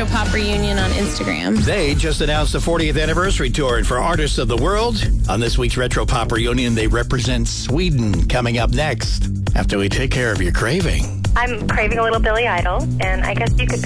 Retro Pop Reunion on Instagram. They just announced the 40th anniversary tour, and for artists of the world, on this week's Retro Pop Reunion, they represent Sweden. Coming up next, after we take care of your craving. I'm craving a little Billy Idol, and I guess you could